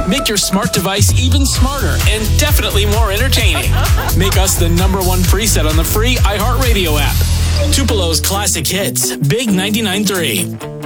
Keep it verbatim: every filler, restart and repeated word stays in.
Make your smart device even smarter and definitely more entertaining. Make us the number one preset on the free iHeartRadio app. Tupelo's classic hits, Big ninety-nine point three.